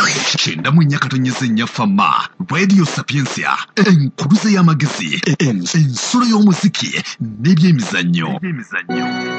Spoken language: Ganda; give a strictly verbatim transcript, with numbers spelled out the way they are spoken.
Kyenda mu nnya katonyeza ennya fama Radio Sapiensia enkuluze y'amagezi ensolo y'omuziki n'ebyemizannyo.